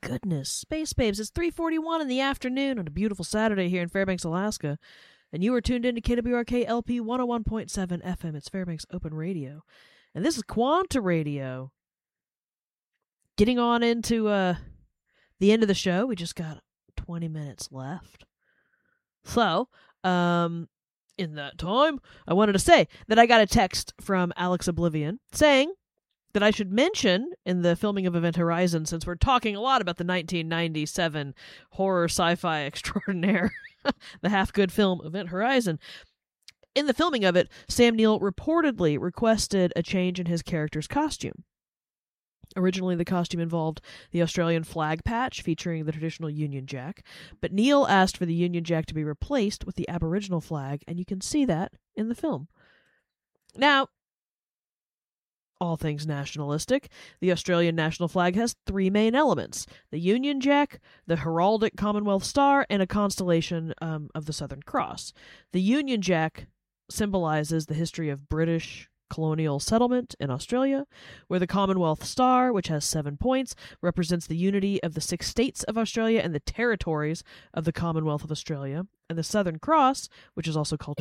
goodness. Space Babes, it's 3:41 in the afternoon on a beautiful Saturday here in Fairbanks, Alaska. And you are tuned in to KWRK LP 101.7 FM. It's Fairbanks Open Radio. And this is Quanta Radio. Getting on into the end of the show. We just got 20 minutes left. So, in that time, I wanted to say that I got a text from Alex Oblivion saying that I should mention in the filming of Event Horizon, since we're talking a lot about the 1997 horror sci-fi extraordinaire, the half-good film Event Horizon. In the filming of it, Sam Neill reportedly requested a change in his character's costume. Originally, the costume involved the Australian flag patch featuring the traditional Union Jack, but Neill asked for the Union Jack to be replaced with the Aboriginal flag, and you can see that in the film. Now, all things nationalistic, the Australian national flag has three main elements: the Union Jack, the heraldic Commonwealth Star, and a constellation of the Southern Cross. The Union Jack symbolizes the history of British colonial settlement in Australia, where the Commonwealth Star, which has 7 points, represents the unity of the 6 states of Australia and the territories of the Commonwealth of Australia, and the Southern Cross, which is also called